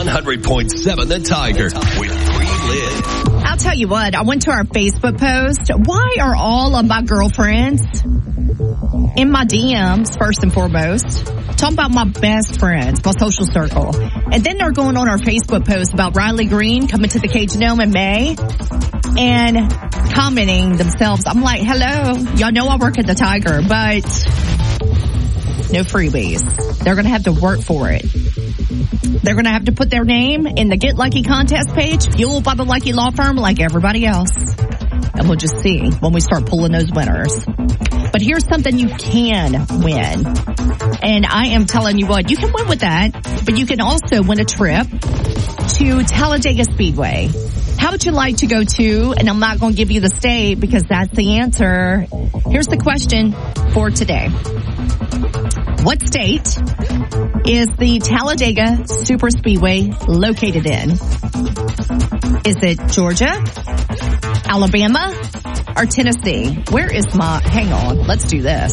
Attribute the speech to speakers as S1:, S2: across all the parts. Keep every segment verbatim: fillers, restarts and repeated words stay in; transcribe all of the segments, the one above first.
S1: hundred point seven The Tiger with Pre-Lid.
S2: I'll tell you what, I went to our Facebook post. Why are all of my girlfriends in my D Ms, first and foremost, talking about my best friends, my social circle? And then they're going on our Facebook post about Riley Green coming to the Cajun Dome in May and commenting themselves. I'm like, hello, y'all know I work at the Tiger, but no freebies. They're going to have to work for it. They're going to have to put their name in the Get Lucky contest page, fueled by the Lucky Law Firm like everybody else. And we'll just see when we start pulling those winners. But here's something you can win. And I am telling you what, you can win with that, but you can also win a trip to Talladega Speedway. How would you like to go to, and I'm not going to give you the state because that's the answer. Here's the question for today. What state is the Talladega Superspeedway located in? Is it Georgia, Alabama, or Tennessee? Where is my, hang on, let's do this.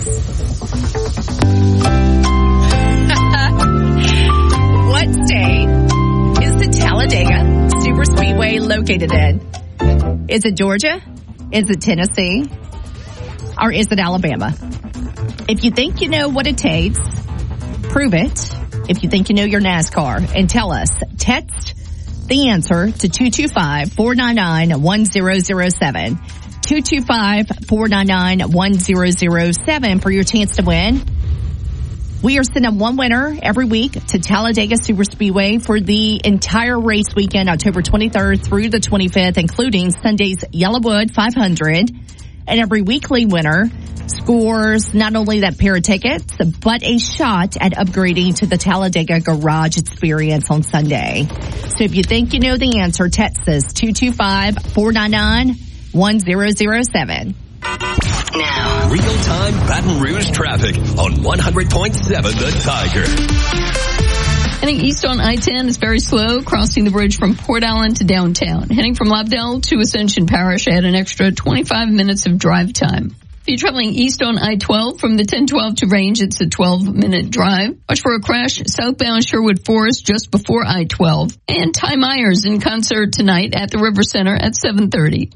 S2: What state is the Talladega Superspeedway located in? Is it Georgia? Is it Tennessee? Or is it Alabama? If you think you know what it takes, prove it. If you think you know your NASCAR, and tell us. Text the answer to two two five, four nine nine, one zero zero seven. two two five, four nine nine, one zero zero seven for your chance to win. We are sending one winner every week to Talladega Superspeedway for the entire race weekend, October twenty-third through the twenty-fifth, including Sunday's Yellowwood five hundred. And every weekly winner scores not only that pair of tickets, but a shot at upgrading to the Talladega Garage Experience on Sunday. So if you think you know the answer, text us two two five, four nine nine, one zero zero seven.
S1: Now, real-time Baton Rouge traffic on one hundred point seven The Tiger.
S3: Heading east on I ten is very slow, crossing the bridge from Port Allen to downtown. Heading from Lobdell to Ascension Parish, add an extra twenty-five minutes of drive time. If you're traveling east on I twelve from the ten twelve to Range, it's a twelve minute drive. Watch for a crash southbound Sherwood Forest just before I twelve. And Ty Myers in concert tonight at the River Center at seven thirty.